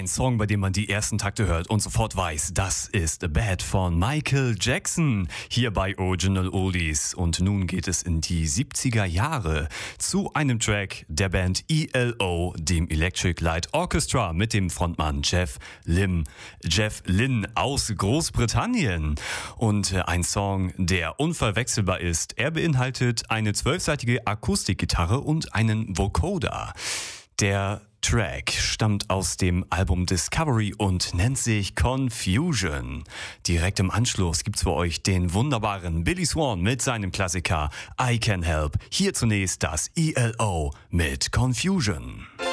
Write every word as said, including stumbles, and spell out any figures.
Ein Song, bei dem man die ersten Takte hört und sofort weiß, das ist Bad von Michael Jackson, hier bei Original Oldies. Und nun geht es in die siebziger Jahre zu einem Track der Band E L O, dem Electric Light Orchestra mit dem Frontmann Jeff Lynne, Jeff Lynne aus Großbritannien. Und ein Song, der unverwechselbar ist. Er beinhaltet eine zwölfseitige Akustikgitarre und einen Vocoder. Der Track stammt aus dem Album Discovery und nennt sich Confusion. Direkt im Anschluss gibt's für euch den wunderbaren Billy Swan mit seinem Klassiker I Can Help. Hier zunächst das E L O mit Confusion.